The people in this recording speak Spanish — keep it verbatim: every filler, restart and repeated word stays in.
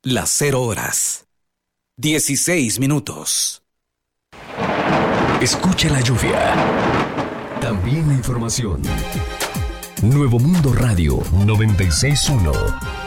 las cero horas. dieciséis minutos. Escucha la lluvia. También la información. Nuevo Mundo Radio noventa y seis punto uno.